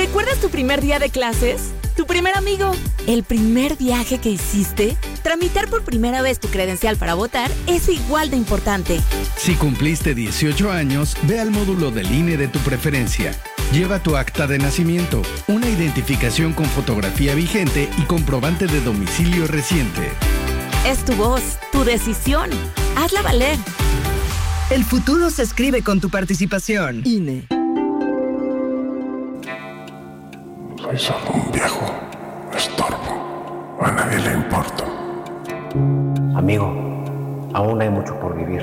¿Recuerdas tu primer día de clases? ¿Tu primer amigo? ¿El primer viaje que hiciste? Tramitar por primera vez tu credencial para votar es igual de importante. Si cumpliste 18 años, ve al módulo del INE de tu preferencia. Lleva tu acta de nacimiento, una identificación con fotografía vigente y comprobante de domicilio reciente. Es tu voz, tu decisión. Hazla valer. El futuro se escribe con tu participación. INE. Soy solo un viejo estorbo. A nadie le importo. Amigo, aún hay mucho por vivir.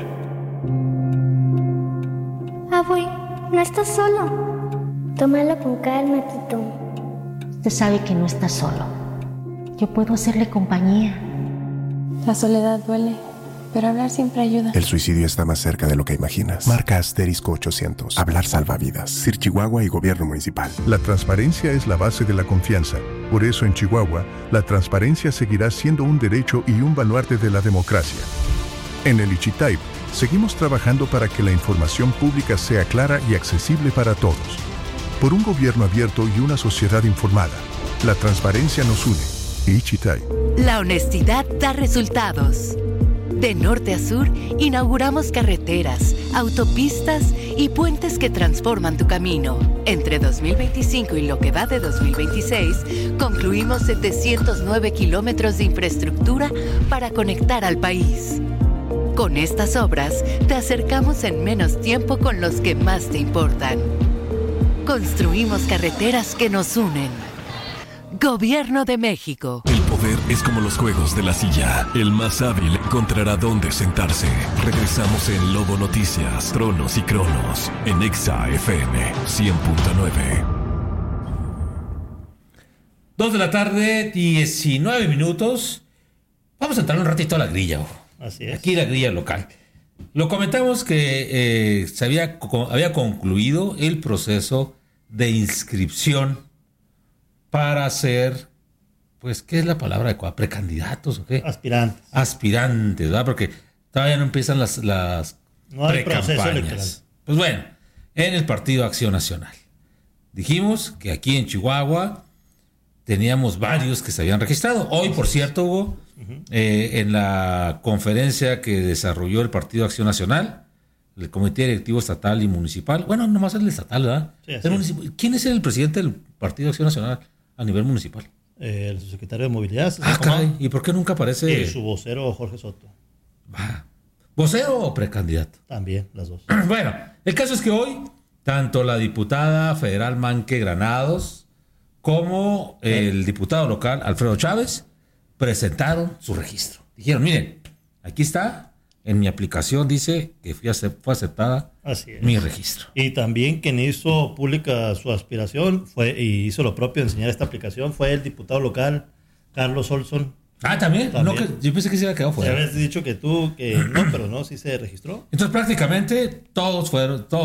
Abui, no estás solo. Tómalo con calma, Tito. Usted sabe que no está solo. Yo puedo hacerle compañía. La soledad duele, pero hablar siempre ayuda. El suicidio está más cerca de lo que imaginas. Marca asterisco 800. Hablar salva vidas. Sir Chihuahua y Gobierno Municipal. La transparencia es la base de la confianza. Por eso en Chihuahua, la transparencia seguirá siendo un derecho y un baluarte de la democracia. En el Ichitayp, seguimos trabajando para que la información pública sea clara y accesible para todos. Por un gobierno abierto y una sociedad informada, la transparencia nos une. Ichitayp. La honestidad da resultados. De norte a sur, inauguramos carreteras, autopistas y puentes que transforman tu camino. Entre 2025 y lo que va de 2026, concluimos 709 kilómetros de infraestructura para conectar al país. Con estas obras, te acercamos en menos tiempo con los que más te importan. Construimos carreteras que nos unen. Gobierno de México. El poder es como los juegos de la silla. El más hábil encontrará dónde sentarse. Regresamos en Lobo Noticias, Tronos y Cronos, en Exa FM 100.9. 2 de la tarde, 19 minutos. Vamos a entrar un ratito a la grilla. Así es. Aquí la grilla local. Lo comentamos que había concluido el proceso de inscripción para ser, pues, ¿qué es la palabra adecuada? ¿Precandidatos o qué? Aspirantes. Aspirantes, ¿verdad? Porque todavía no empiezan las no hay proceso electoral. Pues bueno, en el Partido Acción Nacional. Dijimos que aquí en Chihuahua teníamos varios que se habían registrado. Hoy, por cierto, Hugo, en la conferencia que desarrolló el Partido Acción Nacional, el Comité Directivo Estatal y Municipal, bueno, nomás el estatal, ¿verdad? Sí, ¿Quién es el presidente del Partido Acción Nacional a nivel municipal? El secretario de Movilidad. Caray, ¿y por qué nunca aparece? Su vocero, Jorge Soto. ¿Vocero o precandidato? También, las dos. Bueno, el caso es que hoy, tanto la diputada federal Manque Granados como el diputado local Alfredo Chávez presentaron su registro. Dijeron, miren, aquí está, en mi aplicación dice que fue aceptada mi registro. Y también quien hizo pública su aspiración y hizo lo propio de enseñar esta aplicación fue el diputado local Carlos Olson. ¿También? No, yo pensé que se había quedado fuera. Ya habías dicho que no, pero no, sí se registró. Entonces prácticamente todos